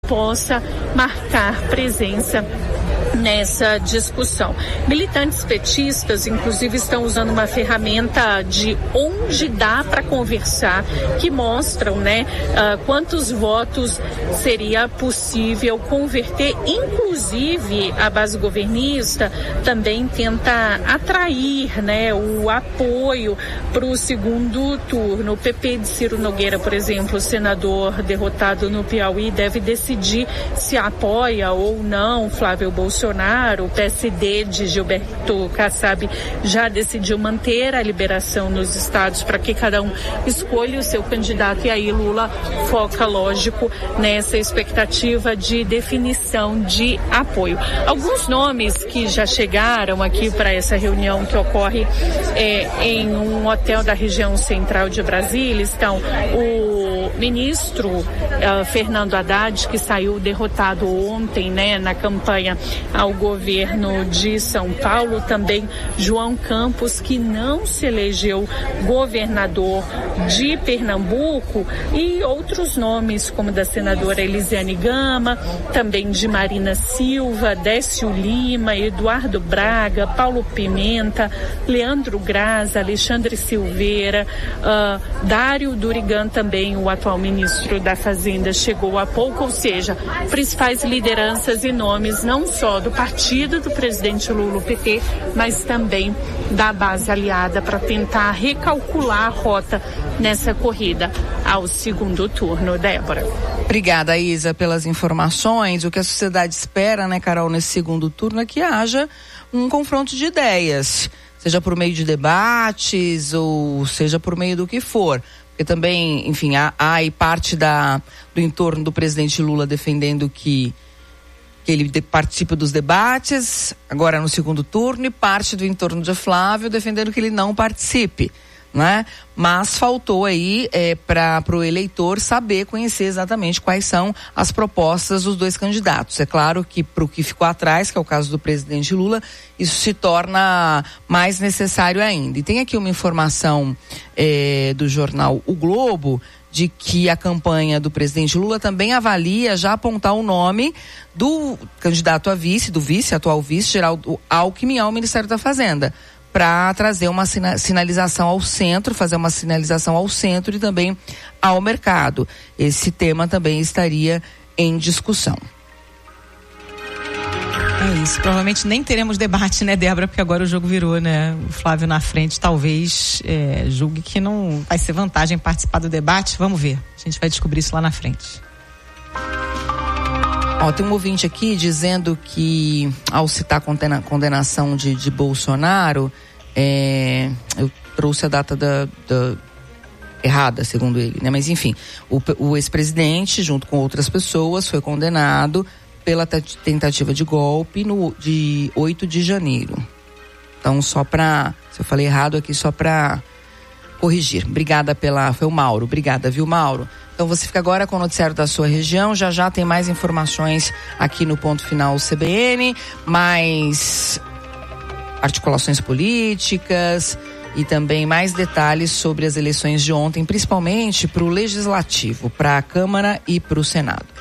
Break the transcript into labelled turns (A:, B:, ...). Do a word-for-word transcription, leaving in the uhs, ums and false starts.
A: possa marcar presença nessa discussão. Militantes petistas, inclusive, estão usando uma ferramenta de onde dá para conversar, que mostram, né, uh, quantos votos seria possível converter. Inclusive, a base governista também tenta atrair, né, o apoio para o segundo turno. O P P de Ciro Nogueira, por exemplo, o senador derrotado no Piauí, deve decidir se apoia ou não Flávio Bolsonaro. O P S D de Gilberto Kassab já decidiu manter a liberação nos estados para que cada um escolha o seu candidato, e aí Lula foca, lógico, nessa expectativa de definição de apoio. Alguns nomes que já chegaram aqui para essa reunião que ocorre é, em um hotel da região central de Brasília estão o ministro uh, Fernando Haddad, que saiu derrotado ontem, né, na campanha ao governo de São Paulo, também João Campos, que não se elegeu governador de Pernambuco, e outros nomes como da senadora Elisiane Gama, também de Marina Silva, Décio Lima, Eduardo Braga, Paulo Pimenta, Leandro Graça, Alexandre Silveira, uh, Dário Durigan, também o atual ministro da Fazenda, chegou há pouco, ou seja, principais lideranças e nomes não só do partido do presidente Lula, o P T, mas também da base aliada para tentar recalcular a rota nessa corrida ao segundo turno. Débora.
B: Obrigada, Isa, pelas informações. O que a sociedade espera, né, Carol, nesse segundo turno é que haja um confronto de ideias, seja por meio de debates ou seja por meio do que for. Porque também, enfim, há, há aí parte da, do entorno do presidente Lula defendendo que que ele de, participe dos debates, agora no segundo turno, e parte do entorno de Flávio defendendo que ele não participe, né? Mas faltou aí é, para o eleitor saber, conhecer exatamente quais são as propostas dos dois candidatos. É claro que para o que ficou atrás, que é o caso do presidente Lula, isso se torna mais necessário ainda. E tem aqui uma informação é, do jornal O Globo, de que a campanha do presidente Lula também avalia já apontar o nome do candidato a vice, do vice, atual vice, Geraldo Alckmin, ao Ministério da Fazenda, para trazer uma sinalização ao centro, fazer uma sinalização ao centro e também ao mercado. Esse tema também estaria em discussão.
C: É isso, provavelmente nem teremos debate, né, Débora, porque agora o jogo virou, né, o Flávio na frente talvez é, julgue que não vai ser vantagem participar do debate, vamos ver, a gente vai descobrir isso lá na frente.
B: Ó, tem um ouvinte aqui dizendo que ao citar a condena, condenação de, de Bolsonaro, é, eu trouxe a data da, da errada, segundo ele, né, mas enfim, o, o ex-presidente junto com outras pessoas foi condenado pela tentativa de golpe no, de oito de janeiro. Então, só para, se eu falei errado aqui, só para corrigir. Obrigada pela, foi o Mauro, obrigada, viu, Mauro? Então você fica agora com o noticiário da sua região, já já tem mais informações aqui no Ponto Final C B N, mais articulações políticas e também mais detalhes sobre as eleições de ontem, principalmente para o Legislativo, para a Câmara e para o Senado.